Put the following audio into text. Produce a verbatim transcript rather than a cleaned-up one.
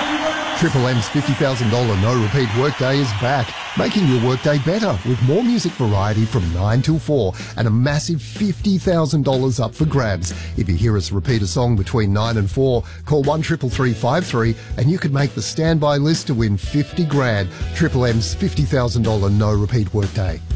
Triple M's fifty thousand dollars no-repeat workday is back, making your workday better with more music variety from nine till four and a massive fifty thousand dollars up for grabs. If you hear us repeat a song between nine and four, call one triple three five three and you could make the standby list to win fifty grand. Triple M's fifty thousand dollars no-repeat workday.